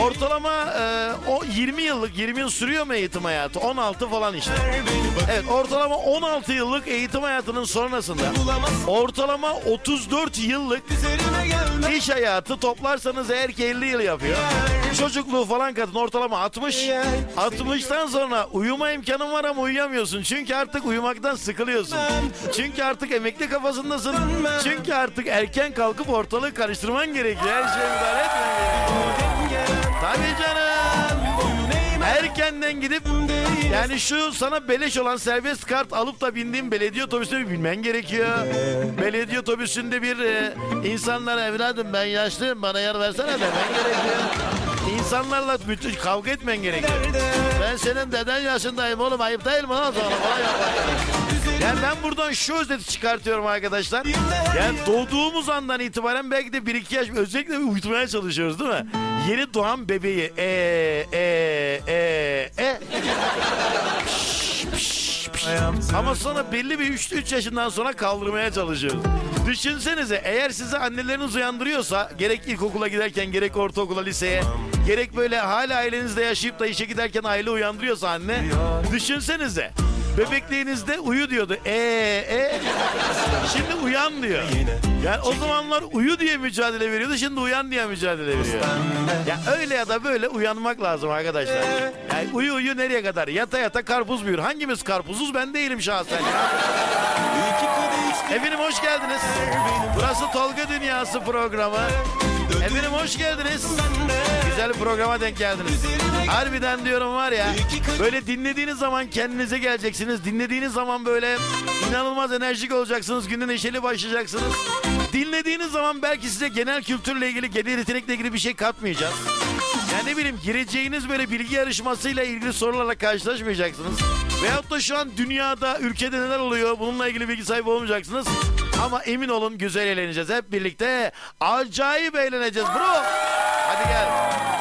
Ortalama o 20 yıl sürüyor mu eğitim hayatı? 16 falan işte. Evet, ortalama 16 yıllık eğitim hayatının sonrasında ortalama 34 yıllık iş hayatı toplarsanız eğer ki 50 yıl yapıyor. Çocukluğu falan kadın ortalama 60. 60'tan sonra uyuma imkanın var ama uyuyamıyorsun. Çünkü artık uyumaktan sıkılıyorsun. Çünkü artık emekli kafasındasın. Çünkü artık erken kalkıp ortalığı karıştırman gerekiyor. Her şeye müdahale etmen gerekiyor. Tabii canım. Erkenden gidip yani şu sana beleş olan serbest kart alıp da bindiğin belediye otobüsüne bilmen gerekiyor. Belediye otobüsünde bir insanlara evladım ben yaşlıyım bana yer versene demen gerekiyor. İnsanlarla müthiş kavga etmen gerekiyor. Ben senin deden yaşındayım oğlum ayıp değil mi lan sonra falan yani ben buradan şu özeti çıkartıyorum arkadaşlar. Yani doğduğumuz andan itibaren belki de 1-2 yaş özellikle uyutmaya çalışıyoruz değil mi? Yeni doğan bebeği ama sonra belli bir 3 yaşından sonra kaldırmaya çalışıyoruz. Düşünsenize eğer sizi anneleriniz uyandırıyorsa gerek ilkokula giderken gerek ortaokula liseye gerek böyle hala ailenizde yaşayıp da işe giderken aile uyandırıyorsa anne düşünsenize. Bebekliğinizde uyu diyordu. Şimdi uyan diyor. Yani o zamanlar uyu diye mücadele veriyordu. Şimdi uyan diye mücadele veriyor. Ya öyle ya da böyle uyanmak lazım arkadaşlar. Yani uyu nereye kadar? Yata yata karpuz büyür. Hangimiz karpuzuz? Ben değilim şahsen. Efendim hoş geldiniz. Burası Tolga Dünyası programı. Efendim hoş geldiniz. Güzel bir programa denk geldiniz. Harbiden diyorum var ya, böyle dinlediğiniz zaman kendinize geleceksiniz. Dinlediğiniz zaman böyle inanılmaz enerjik olacaksınız. Günde neşeli başlayacaksınız. Dinlediğiniz zaman belki size genel kültürle ilgili, genel yetenekle ilgili bir şey katmayacağız. Yani ne bileyim gireceğiniz böyle bilgi yarışmasıyla ilgili sorularla karşılaşmayacaksınız. Veyahut da şu an dünyada, ülkede neler oluyor bununla ilgili bilgi sahibi olmayacaksınız. Ama emin olun güzel eğleneceğiz hep birlikte. Acayip eğleneceğiz bro. Hadi gel.